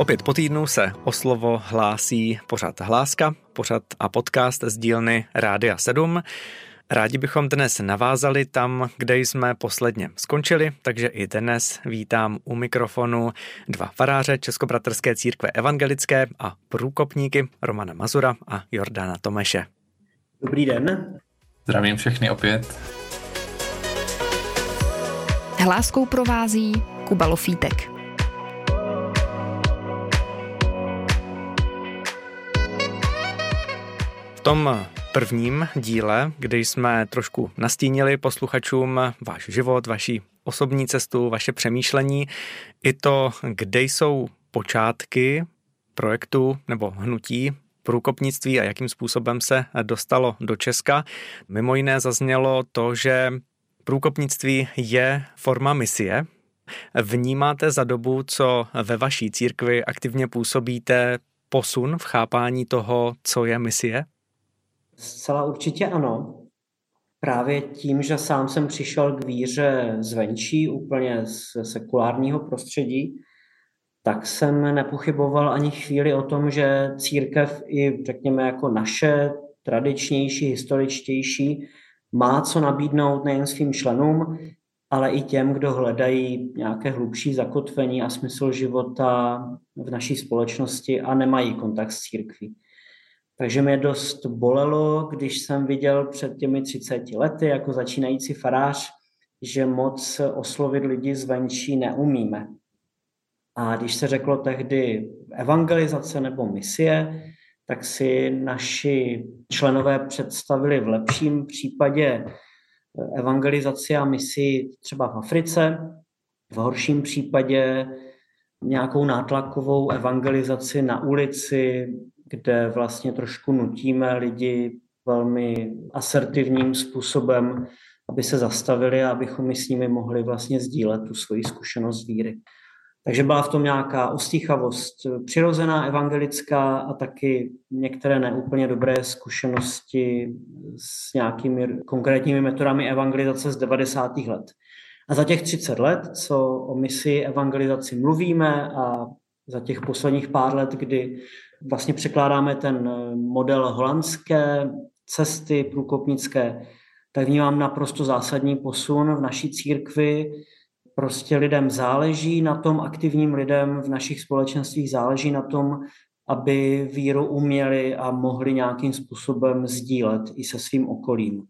Opět po týdnu se o slovo hlásí pořad Hláska, pořad a podcast z dílny Rádia 7. Rádi bychom dnes navázali tam, kde jsme posledně skončili, takže i dnes vítám u mikrofonu dva faráře Českobratrské církve evangelické a průkopníky Romana Mazura a Jordana Tomeše. Dobrý den. Zdravím všechny opět. Hláskou provází Kuba Lofítek. V tom prvním díle, kde jsme trošku nastínili posluchačům váš život, vaši osobní cestu, vaše přemýšlení, i to, kde jsou počátky projektu nebo hnutí průkopnictví a jakým způsobem se dostalo do Česka. Mimo jiné zaznělo to, že průkopnictví je forma misie. Vnímáte za dobu, co ve vaší církvi aktivně působíte, posun v chápání toho, co je misie? Zcela určitě ano. Právě tím, že sám jsem přišel k víře zvenčí, úplně z sekulárního prostředí, tak jsem nepochyboval ani chvíli o tom, že církev i, řekněme, jako naše, tradičnější, historičtější, má co nabídnout nejen svým členům, ale i těm, kdo hledají nějaké hlubší zakotvení a smysl života v naší společnosti a nemají kontakt s církví. Takže mě dost bolelo, když jsem viděl před těmi 30 lety jako začínající farář, že moc oslovit lidi zvenčí neumíme. A když se řeklo tehdy evangelizace nebo misie, tak si naši členové představili v lepším případě evangelizaci a misi třeba v Africe, v horším případě nějakou nátlakovou evangelizaci na ulici, kde vlastně trošku nutíme lidi velmi asertivním způsobem, aby se zastavili a abychom my s nimi mohli vlastně sdílet tu svoji zkušenost víry. Takže byla v tom nějaká ostýchavost přirozená, evangelická a taky některé neúplně dobré zkušenosti s nějakými konkrétními metodami evangelizace z 90. let. A za těch 30 let, co o misi evangelizaci mluvíme a za těch posledních pár let, kdy vlastně překládáme ten model holandské cesty průkopnické, tak vnímám naprosto zásadní posun v naší církvi. Prostě lidem záleží na tom, aktivním lidem v našich společenstvích záleží na tom, aby víru uměli a mohli nějakým způsobem sdílet i se svým okolím.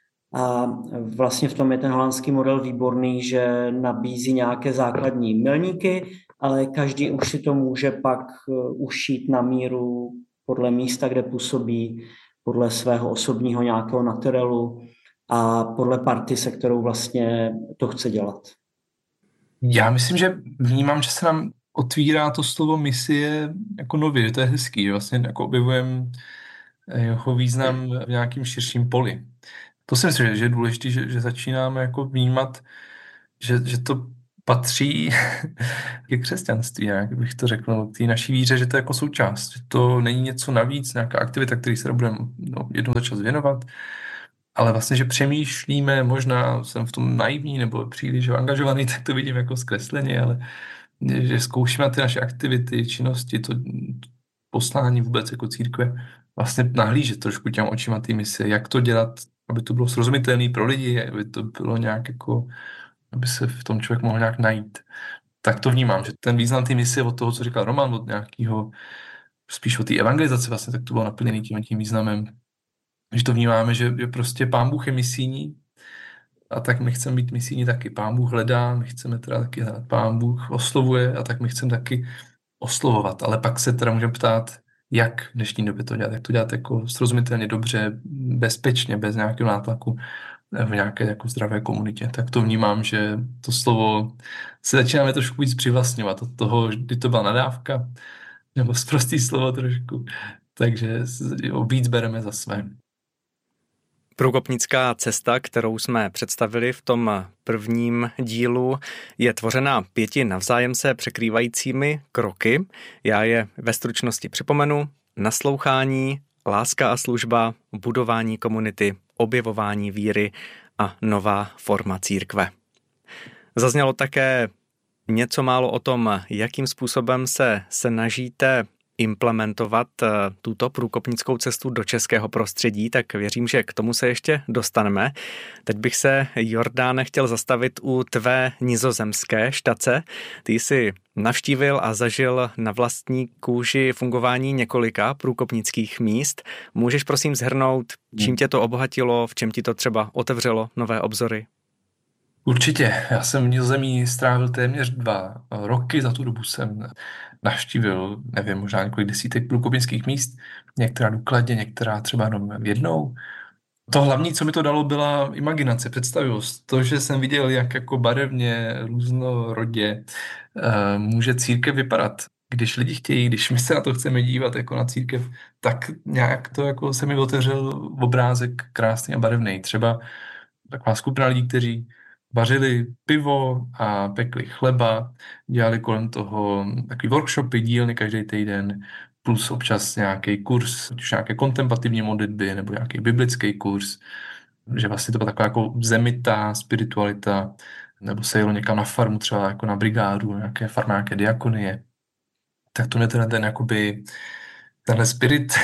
A vlastně v tom je ten holandský model výborný, že nabízí nějaké základní milníky, ale každý už si to může pak ušít na míru podle místa, kde působí, podle svého osobního nějakého naturelu a podle party, se kterou vlastně to chce dělat. Já myslím, že vnímám, že se nám otvírá to slovo misie jako nově, to je hezký, že vlastně jako objevujeme jeho význam v nějakým širším poli. To si myslím, že je důležité, že začínáme jako vnímat, že to patří ke křesťanství, jak bych to řekl, k té naší víře, že to je jako součást, že to není něco navíc, nějaká aktivita, který se budeme jednou za čas věnovat, ale vlastně, že přemýšlíme, možná jsem v tom naivní nebo příliš angažovaný, tak to vidím jako zkresleně, ale že zkoušíme ty naše aktivity, činnosti, to poslání vůbec jako církve, vlastně nahlížet trošku těm očima té mise, jak to dělat, aby to bylo srozumitelné pro lidi, aby to bylo nějak jako, aby se v tom člověk mohl nějak najít. Tak to vnímám, že ten význam té mise od toho, co říkal Roman, od nějakého, spíš od té evangelizace vlastně, tak to bylo naplněné tím významem, že to vnímáme, že prostě Pán Bůh je misijní a tak my chceme být misijní taky. Pán Bůh hledá, my chceme teda taky hledat. Pán Bůh oslovuje a tak my chceme taky oslovovat. Ale pak se teda můžeme ptát, jak v dnešní době to dělat. Jak to dělat jako srozumitelně dobře, bezpečně, bez nějakého nátlaku v nějaké jako zdravé komunitě. Tak to vnímám, že to slovo se začínáme trošku víc přivlastňovat od toho, kdy to byla nadávka, nebo sprostý slovo trošku. Takže víc bereme za své. Průkopnická cesta, kterou jsme představili v tom prvním dílu, je tvořena 5 navzájem se překrývajícími kroky. Já je ve stručnosti připomenu: naslouchání, láska a služba, budování komunity, objevování víry a nová forma církve. Zaznělo také něco málo o tom, jakým způsobem se snažíte implementovat tuto průkopnickou cestu do českého prostředí, tak věřím, že k tomu se ještě dostaneme. Teď bych se, Jordáne, chtěl zastavit u tvé nizozemské štace. Ty jsi navštívil a zažil na vlastní kůži fungování několika průkopnických míst. Můžeš prosím shrnout, čím tě to obohatilo, v čem ti to třeba otevřelo nové obzory? Určitě. Já jsem v Nizozemí strávil téměř 2 roky. Za tu dobu jsem navštívil, nevím, možná několik desítek průkopnických míst. Některá důkladně, některá třeba jenom jednou. To hlavní, co mi to dalo, byla imaginace, představivost. To, že jsem viděl, jak jako barevně, různorodě může církev vypadat. Když lidi chtějí, když my se na to chceme dívat jako na církev, tak nějak to jako se mi otevřel obrázek krásný a barevný. Třeba taková skupina lidí, kteří vařili pivo a pekli chleba, dělali kolem toho takový workshopy, dílny každý týden, plus občas nějaký kurz, už nějaké kontemplativní modlitby nebo nějaký biblický kurz, že vlastně to byla taková jako zemitá spiritualita, nebo se jelo někam na farmu, třeba jako na brigádu, nějaké farmy, nějaké diakonie. Tak to mě tenhle spirit,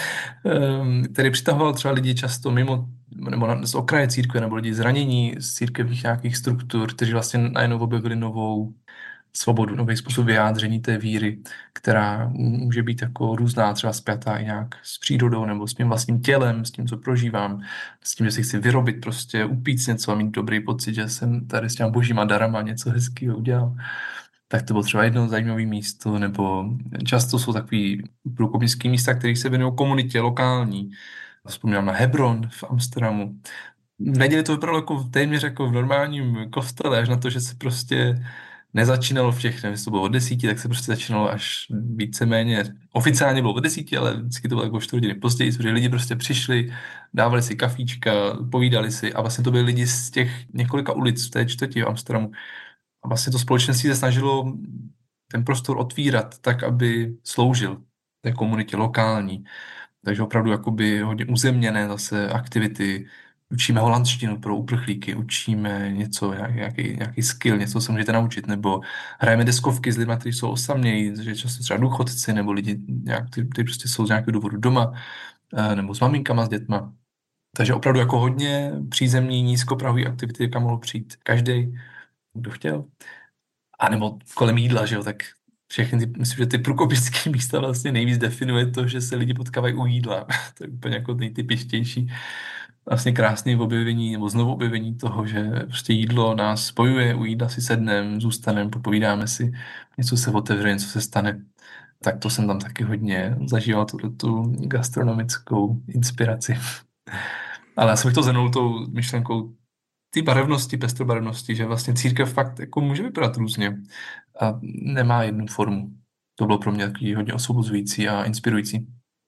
který přitahoval třeba lidi často mimo, nebo z okraje církve, nebo lidi zranění z církevních nějakých struktur, kteří vlastně najednou objevili novou svobodu, nový způsob vyjádření té víry, která může být jako různá, třeba spjatá i nějak s přírodou, nebo s mým vlastním tělem, s tím, co prožívám, s tím, že si chci vyrobit, prostě upít něco a mít dobrý pocit, že jsem tady s těma božíma darama něco hezkého udělal. Tak to bylo třeba jedno zajímavé místo, nebo často jsou takový průkopnické místa, které se věnují komunitě lokální. Vzpomínám na Hebron v Amsterdamu. V neděli to vypadalo jako téměř jako v normálním kostele, až na to, že se prostě nezačínalo v těch, nevím, to bylo od 10, tak se prostě začínalo až víceméně, oficiálně bylo od 10, ale vždycky to bylo jako 4 hodiny později, protože lidi prostě přišli, dávali si kafíčka, povídali si a vlastně to byli lidi z těch několika ulic v té čtvrti v Amsterdamu. A vlastně to společenství se snažilo ten prostor otvírat tak, aby sloužil té komunitě lokální. Takže opravdu jakoby hodně uzemněné zase aktivity. Učíme holandštinu pro uprchlíky, učíme něco, nějaký skill, něco se můžete naučit, nebo hrajeme deskovky s lidmi, kteří jsou osamělí, že často třeba důchodci, nebo lidi, kteří prostě jsou z nějakého důvodu doma, nebo s maminkama, s dětma. Takže opravdu jako hodně přízemní, nízkoprahový aktivity, kam mohl přijít každý, kdo chtěl. A nebo kolem jídla, že jo, tak myslím, že ty průkopnické místa vlastně nejvíc definuje to, že se lidi potkávají u jídla. To je úplně jako nejtypičtější. Vlastně krásné objevení, nebo znovu objevení toho, že prostě jídlo nás spojuje, u jídla si sedneme, zůstaneme, popovídáme si, něco se otevře, něco se stane. Tak to jsem tam taky hodně zažíval, tu gastronomickou inspiraci. Ale já jsem to zhrnul tou myšlenkou ty barevnosti, pestrobarevnosti, že vlastně církev fakt jako může vypadat různě a nemá jednu formu. To bylo pro mě takový hodně osvobozující a inspirující.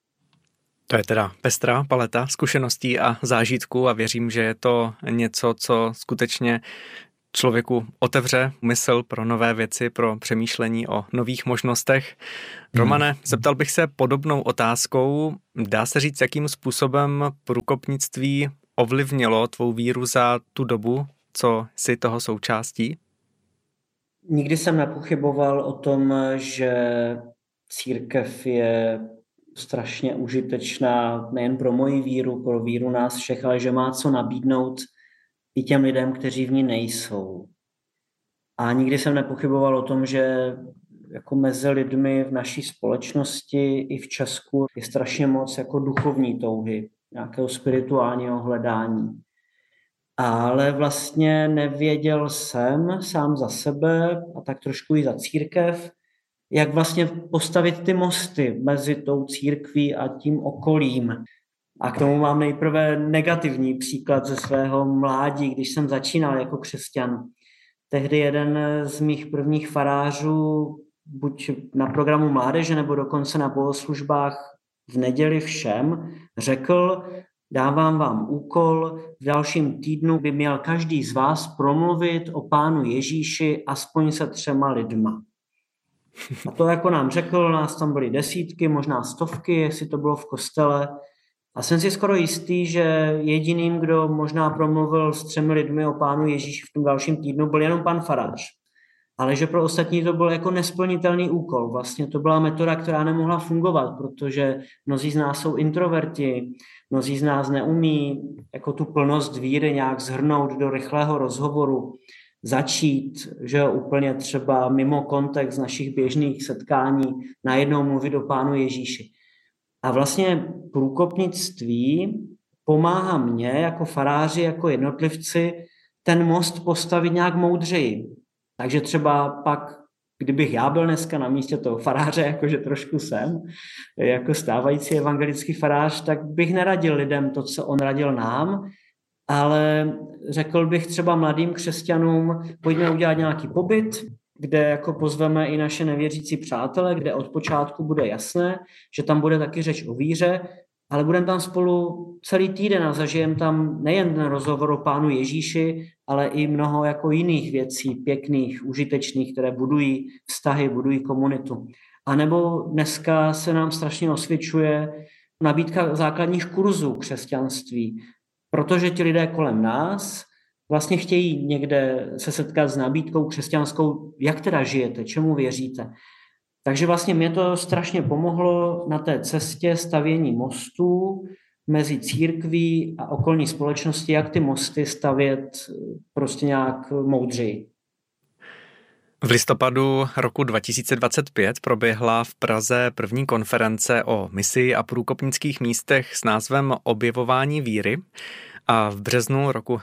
To je teda pestrá paleta zkušeností a zážitků a věřím, že je to něco, co skutečně člověku otevře mysl pro nové věci, pro přemýšlení o nových možnostech. Romane, zeptal bych se podobnou otázkou. Dá se říct, jakým způsobem průkopnictví ovlivnilo tvou víru za tu dobu, co jsi toho součástí? Nikdy jsem nepochyboval o tom, že církev je strašně užitečná nejen pro moji víru, pro víru nás všech, ale že má co nabídnout i těm lidem, kteří v ní nejsou. A nikdy jsem nepochyboval o tom, že jako mezi lidmi v naší společnosti i v Česku je strašně moc jako duchovní touhy, nějakého spirituálního hledání. Ale vlastně nevěděl jsem sám za sebe a tak trošku i za církev, jak vlastně postavit ty mosty mezi tou církví a tím okolím. A k tomu mám nejprve negativní příklad ze svého mládí, když jsem začínal jako křesťan. Tehdy jeden z mých prvních farářů, buď na programu mládeže, nebo dokonce na bohoslužbách v neděli všem, řekl: dávám vám úkol, v dalším týdnu by měl každý z vás promluvit o Pánu Ježíši aspoň se 3 lidma. A to jako nám řekl, nás tam byly desítky, možná stovky, jestli to bylo v kostele. A jsem si skoro jistý, že jediným, kdo možná promluvil s 3 lidmi o Pánu Ježíši v tom dalším týdnu, byl jenom pan farář. ale že pro ostatní to byl jako nesplnitelný úkol. Vlastně to byla metoda, která nemohla fungovat, protože mnozí z nás jsou introverti, mnozí z nás neumí jako tu plnost víry nějak shrnout do rychlého rozhovoru, začít, že jo, úplně třeba mimo kontext našich běžných setkání najednou mluvit o Pánu Ježíši. A vlastně průkopnictví pomáhá mně jako faráři, jako jednotlivci ten most postavit nějak moudřeji. Takže třeba pak, kdybych já byl dneska na místě toho faráře, jakože trošku jsem, jako stávající evangelický farář, tak bych neradil lidem to, co on radil nám, ale řekl bych třeba mladým křesťanům, pojďme udělat nějaký pobyt, kde jako pozveme i naše nevěřící přátele, kde od počátku bude jasné, že tam bude taky řeč o víře, ale budeme tam spolu celý týden a zažijeme tam nejen ten rozhovor o Pánu Ježíši, ale i mnoho jako jiných věcí, pěkných, užitečných, které budují vztahy, budují komunitu. A nebo dneska se nám strašně osvědčuje nabídka základních kurzů křesťanství, protože ti lidé kolem nás vlastně chtějí někde se setkat s nabídkou křesťanskou, jak teda žijete, čemu věříte. Takže vlastně mě to strašně pomohlo na té cestě stavění mostů mezi církví a okolní společnosti, jak ty mosty stavět prostě nějak moudřeji. V listopadu roku 2025 proběhla v Praze první konference o misi a průkopnických místech s názvem Objevování víry a v březnu roku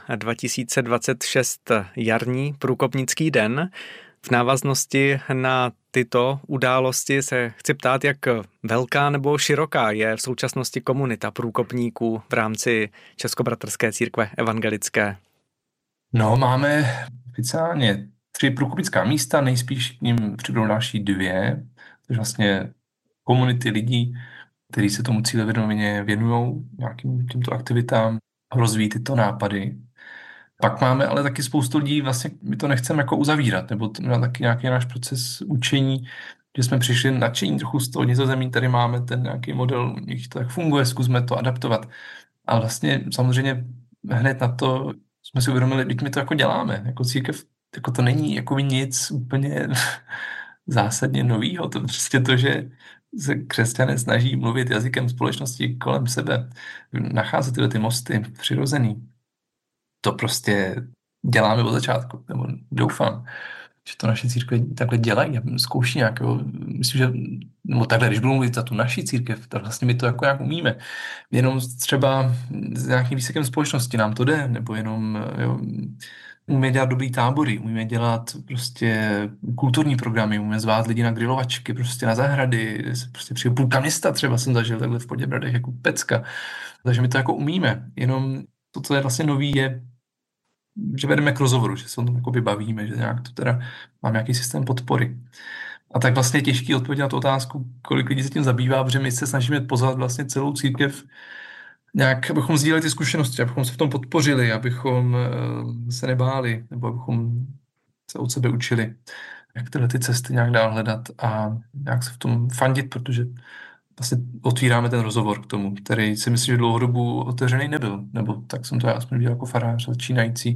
2026 jarní průkopnický den. V návaznosti na tyto události se chci ptát, jak velká nebo široká je v současnosti komunita průkopníků v rámci Českobratrské církve evangelické. No, máme oficiálně 3 průkopnická místa, nejspíš k nim přibudou další 2, takže vlastně komunity lidí, kteří se tomu cílevědomě věnují nějakým těmto aktivitám, rozvíjí tyto nápady. Pak máme ale taky spoustu lidí, vlastně my to nechceme jako uzavírat, nebo to taky nějaký náš proces učení, že jsme přišli nadšení trochu z toho Nizozemí, tady máme ten nějaký model, u nich to tak funguje, zkusme to adaptovat. Ale vlastně samozřejmě hned na to jsme si uvědomili, že my to jako děláme, jako církev, jako to není jako nic úplně zásadně novýho, to prostě to, že se křesťané snaží mluvit jazykem společnosti kolem sebe, nacházet tyhle ty mosty přirozený. To prostě děláme od začátku, nebo doufám, že to naše církve takhle dělají a zkouší nějak, myslím, že, nebo takhle, když budu mluvit za tu naši církev, tak vlastně my to jako nějak umíme. Jenom třeba z nějakým výsekem společnosti nám to jde, nebo jenom umíme dělat dobrý tábory, umíme dělat prostě kulturní programy, umíme zvát lidi na grilovačky, prostě na zahrady, prostě přijde půlka města třeba jsem zažil takhle v Poděbradech jako pecka, takže my to jako umíme, jenom to, co je vlastně nový, je, že vedeme k rozhovoru, že se o tom jako bavíme, že nějak to teda mám nějaký systém podpory. A tak vlastně je těžký odpovědět na tu otázku, kolik lidí se tím zabývá, protože my se snažíme pozvat vlastně celou církev nějak, abychom sdíleli ty zkušenosti, abychom se v tom podpořili, abychom se nebáli, nebo abychom se od sebe učili, jak tyhle ty cesty nějak dál hledat a nějak se v tom fandit, protože vlastně otvíráme ten rozhovor k tomu, který si myslím, že dlouhodobu otevřený nebyl, nebo tak jsem to já aspoň viděl jako farář začínající.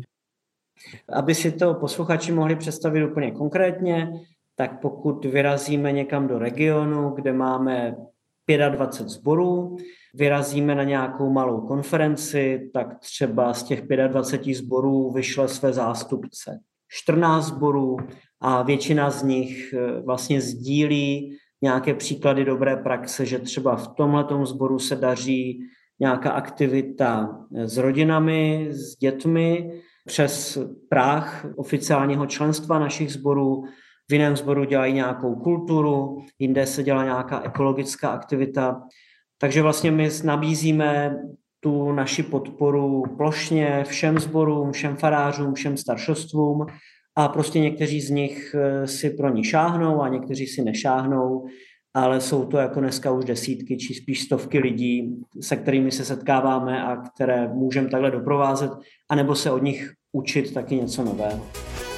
Aby si to posluchači mohli představit úplně konkrétně, tak pokud vyrazíme někam do regionu, kde máme 25 sborů, vyrazíme na nějakou malou konferenci, tak třeba z těch 25 sborů vyšle své zástupce 14 sborů a většina z nich vlastně sdílí nějaké příklady dobré praxe, že třeba v tomhletom sboru se daří nějaká aktivita s rodinami, s dětmi, přes práh oficiálního členstva našich sborů. V jiném sboru dělají nějakou kulturu, jinde se dělá nějaká ekologická aktivita. Takže vlastně my nabízíme tu naši podporu plošně všem sborům, všem farářům, všem staršostvům a prostě někteří z nich si pro ní šáhnou a někteří si nešáhnou, ale jsou to jako dneska už desítky či spíš stovky lidí, se kterými se setkáváme a které můžeme takhle doprovázet, anebo se od nich učit taky něco nového.